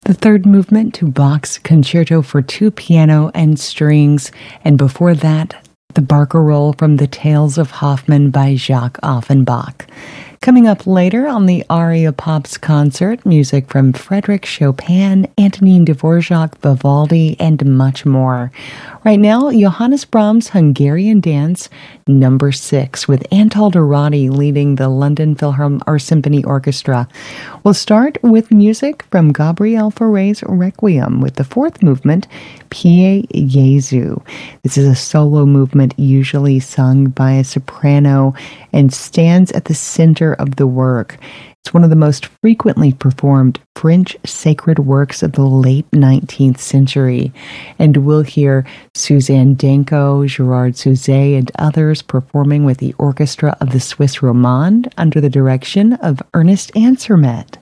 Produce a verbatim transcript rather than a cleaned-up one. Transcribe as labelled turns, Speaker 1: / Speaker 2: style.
Speaker 1: the third movement to Bach's Concerto for Two Piano and Strings, and before that, the Barcarolle from the Tales of Hoffmann by Jacques Offenbach. Coming up later on the Aria Pops concert, music from Frédéric Chopin, Antonin Dvorak, Vivaldi, and much more. Right now, Johannes Brahms' Hungarian Dance number six, with Antal Dorati leading the London Philharmonic or Symphony Orchestra. We'll start with music from Gabriel Fauré's Requiem with the fourth movement, Pie Jesu. This is a solo movement usually sung by a soprano and stands at the center of the work. It's one of the most frequently performed French sacred works of the late nineteenth century. And we'll hear Suzanne Danko, Gerard Souzet, and others performing with the orchestra of the Swiss Romande under the direction of Ernest Ansermet.